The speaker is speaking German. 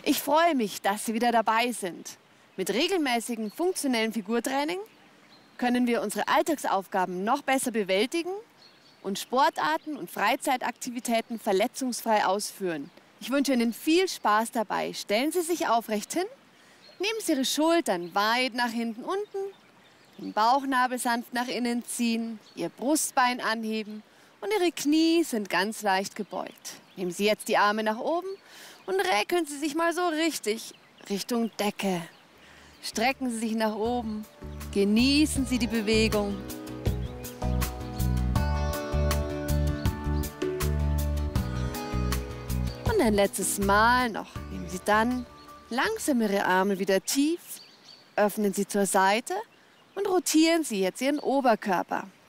Ich freue mich, dass Sie wieder dabei sind. Mit regelmäßigem funktionellen Figurtraining können wir unsere Alltagsaufgaben noch besser bewältigen und Sportarten und Freizeitaktivitäten verletzungsfrei ausführen. Ich wünsche Ihnen viel Spaß dabei. Stellen Sie sich aufrecht hin, nehmen Sie Ihre Schultern weit nach hinten unten, den Bauchnabel sanft nach innen ziehen, Ihr Brustbein anheben und Ihre Knie sind ganz leicht gebeugt. Nehmen Sie jetzt die Arme nach oben und räkeln Sie sich mal so richtig Richtung Decke. Strecken Sie sich nach oben, genießen Sie die Bewegung. Und ein letztes Mal noch. Nehmen Sie dann langsam Ihre Arme wieder tief, öffnen Sie zur Seite und rotieren Sie jetzt Ihren Oberkörper.